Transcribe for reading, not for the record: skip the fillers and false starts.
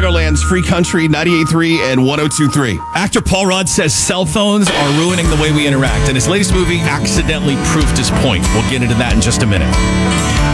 Chicagoland's Free Country 98.3 and 102.3. Actor Paul Rudd says cell phones are ruining the way we interact, and his latest movie accidentally proved his point. We'll get into that in just a minute.